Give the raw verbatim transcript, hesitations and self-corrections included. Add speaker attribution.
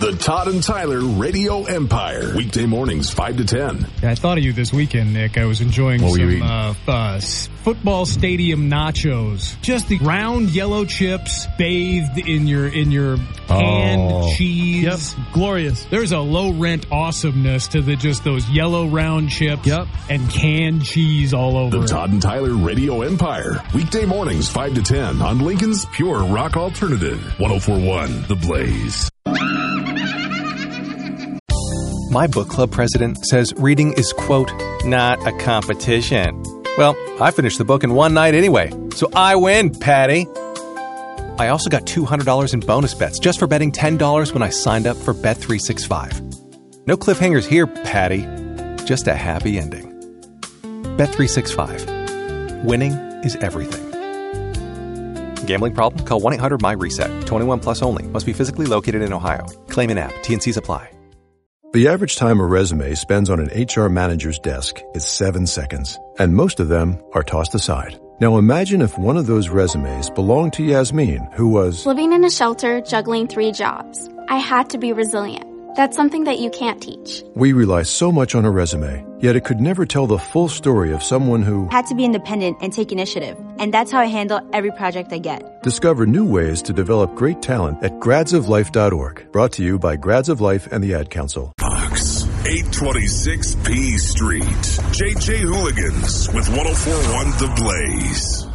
Speaker 1: The Todd and Tyler Radio Empire. Weekday mornings, five to ten.
Speaker 2: Yeah, I thought of you this weekend, Nick. I was enjoying
Speaker 3: what
Speaker 2: some uh, uh, football stadium nachos. Just the round yellow chips bathed in your in your canned
Speaker 3: oh.
Speaker 2: cheese.
Speaker 3: Yep, glorious.
Speaker 2: There's a low-rent awesomeness to the just those yellow round chips
Speaker 3: yep.
Speaker 2: and canned cheese all over
Speaker 1: The
Speaker 2: it.
Speaker 1: Todd and Tyler Radio Empire. Weekday mornings, five to ten on Lincoln's Pure Rock Alternative. one oh four point one The Blaze.
Speaker 4: My book club president says reading is, quote, not a competition. Well, I finished the book in one night anyway, so I win, Patty. I also got two hundred dollars in bonus bets just for betting ten dollars when I signed up for Bet three sixty-five. No cliffhangers here, Patty. Just a happy ending. Bet three sixty-five. Winning is everything. Gambling problem? Call one eight hundred M Y reset. twenty-one plus only. Must be physically located in Ohio. Claim in app. T and C's apply.
Speaker 5: The average time a resume spends on an H R manager's desk is seven seconds, and most of them are tossed aside. Now imagine if one of those resumes belonged to Yasmin, who was
Speaker 6: living in a shelter, juggling three jobs. I had to be resilient. That's something that you can't teach.
Speaker 5: We rely so much on a resume, yet it could never tell the full story of someone who
Speaker 7: had to be independent and take initiative. And that's how I handle every project I get.
Speaker 5: Discover new ways to develop great talent at grads of life dot org. Brought to you by Grads of Life and the Ad Council.
Speaker 1: Fox, eight twenty-six P Street. J J Hooligans with one oh four point one The Blaze.